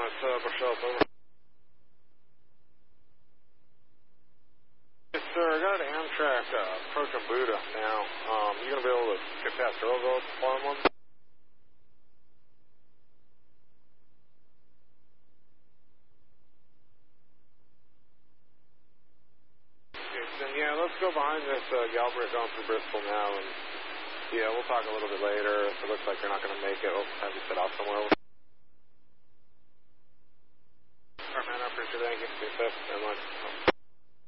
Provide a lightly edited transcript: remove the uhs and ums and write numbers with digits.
That's Rochelle, over. Yes, sir, I got an Amtrak approaching Buda now. You gonna be able to get past Earlville to farm one? Then yeah, let's go behind this Galbraith going through Bristol now, and yeah, we'll talk a little bit later. If it looks like they're not going to make it, we'll have you set off somewhere. Alright, man, I appreciate it. Thank you. Be safe. Never mind.